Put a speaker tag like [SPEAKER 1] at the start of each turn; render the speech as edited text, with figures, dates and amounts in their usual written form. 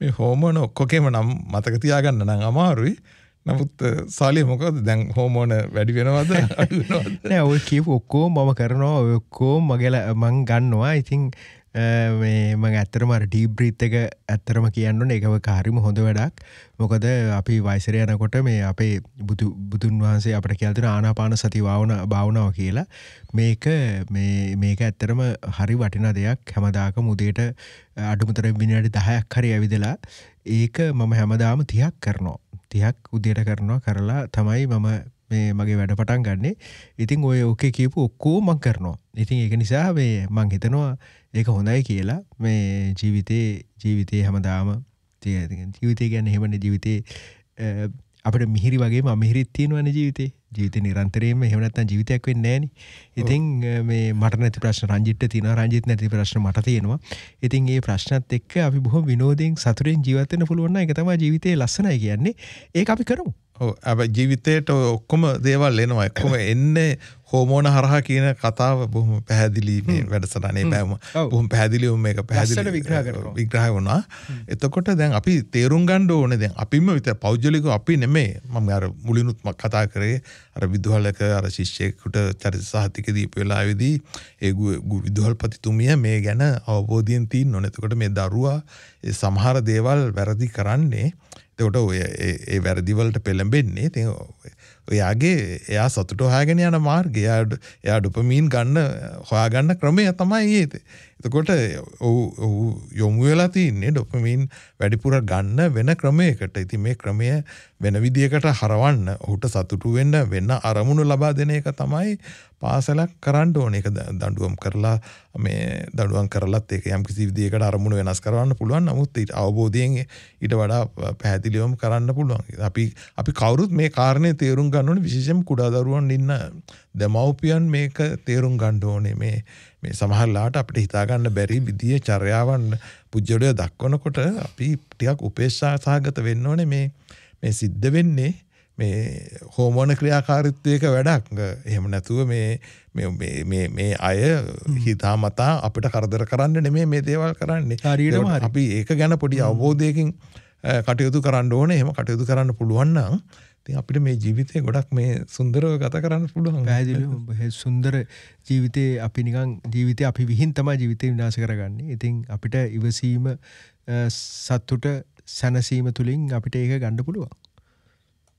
[SPEAKER 1] මේ හෝමෝන ඔක්කොගේම නම් මතක තියාගන්න නම් අමාරුයි. නමුත් සාලිය මොකද දැන් හෝමෝන වැඩි වෙනවද අඩු වෙනවද?
[SPEAKER 2] නෑ ඔය කියපු ඔක්කොම මම කරනවා ඔය ඔක්කොම මං ගන්නවා. ඉතින් මේ මම ඇත්තටම අර ඩීප් බ්‍රීත් එක ඇත්තටම කියන්න ඕනේ ඒක හරිම හොඳ වැඩක්. මොකද අපි වයසට යනකොට මේ අපේ බුදුන් වහන්සේ අපිට කියලා දෙන ආනාපාන සති භාවනාව කියලා මේක ඇත්තටම හරි වටිනා දෙයක්. හැමදාකම උදේට අඩුමතරම විනාඩි 10ක් හරි ඇවිදලා ඒක මම හැමදාම 30ක් කරනවා. 30ක් උදේට කරලා තමයි මම මේ මගේ වැඩ පටන් ගන්නෙ. ඉතින් ඔය ඔකේ කියපු ඔක්කොම මම කරනවා. ඉතින් ඒක නිසා මේ මං හිතනවා ඒක හොඳයි කියලා. මේ ජීවිතේ හැමදාම ජීවිතය කියන්නේ එහෙමනේ ජීවිතේ අපිට මිහිරි වගේම අමිහිරිත් තියෙනවනේ ජීවිතේ. ජීවිතේ නිරන්තරයෙන්ම එහෙම නැත්නම් ජීවිතයක් වෙන්නේ නැහනේ. ඉතින් මේ මට නැති ප්‍රශ්න රංජිත්ට තියෙනවා. රංජිත් නැති ප්‍රශ්න මට තියෙනවා. ඉතින් මේ ප්‍රශ්නත් එක්ක අපි බොහොම විනෝදයෙන් සතුටින් ජීවත් වෙන්න පුළුවන් නම් ඒක තමයි ජීවිතේ ලස්සනයි කියන්නේ. ඒක අපි කරමු.
[SPEAKER 1] ඔව් අපේ ජීවිතේට ඔක්කොම දේවල් එනවා. ඔක්කොම එන්නේ හෝමෝන හරහා කියන කතාව බොහොම පැහැදිලි මේ වැඩසටහනේ බෑම. බොහොම පැහැදිලිව මේක පැහැදිලි විග්‍රහ වුණා. එතකොට දැන් අපි තේරුම් ගන්න ඕනේ දැන් අපිම විතර පෞද්ගලිකව අපි නෙමෙයි. මම අර මුලිනුත් කතා කරේ අර විදුහලක අර ශිෂ්‍යයෙකුට චරිත සහතික දීපු වෙලාවේදී ඒ විදුහල්පතිතුමිය මේ ගැන අවබෝධයෙන් තියෙන්න ඕනේ. එතකොට මේ දරුවා ඒ සමහර දේවල් වැරදි කරන්නේ එතකොට ඒ වැරදි වලට පෙළඹෙන්නේ. ඉතින් එයා සතුට හොයාගෙන යන මාර්ගය එයා ඩොපමීන් හොයාගන්න ක්‍රමය තමයි ඒක. එතකොට යොමු වෙලා තින්නේ ඩොපමීන් වැඩිපුර ගන්න වෙන ක්‍රමයකට. ඉතින් මේ ක්‍රමය වෙන විදියකට හරවන්න ඔහුට සතුටු වෙන්න අරමුණු ලබා දෙන එක තමයි පාසලක් කරන්න ඕනේ. ඒක දඬුවම් කරලත් ඒක යම් කිසි විදියකට අරමුණු වෙනස් කරවන්න පුළුවන්. නමුත් අවබෝධයෙන් ඊට වඩා පැහැදිලිවම කරන්න පුළුවන්. අපි කවුරුත් මේ කාරණේ තේරුම් ගන්න ඕනේ. විශේෂයෙන්ම කුඩා දරුවන් ඉන්න දෙමව්පියන් මේක තේරුම් ගන්න ඕනේ. මේ සමහරලාට අපිට හිතා ගන්න බැරි විදියේ චර්යාවන් පුජ්‍යලය දක්වනකොට අපි ටිකක් උපේක්ෂා සහගත වෙන්න ඕනේ. මේ සිද්ධ වෙන්නේ මේ හෝමෝන ක්‍රියාකාරීත්වයක වැඩක්. එහෙම නැතුව මේ අය හිතාමතා අපිට කරදර කරන්න නෙමෙයි මේ දේවල් කරන්නේ. අපි ඒක ගැන පොඩි අවබෝධයකින් කටයුතු කරන්න ඕනේ. එහෙම කටයුතු කරන්න පුළුවන් නම් ඉතින් අපිට මේ ජීවිතේ ගොඩක් මේ සුන්දරව ගත කරන්න පුළුවන්.
[SPEAKER 2] පැහැදිලිව සුන්දර ජීවිතේ අපි විහිං තමයි ජීවිතේ විනාශ කරගන්නේ. ඉතින් අපිට ඉවසීම සතුට සැනසීම තුලින් අපිට ඒක ගන්න පුළුවන්.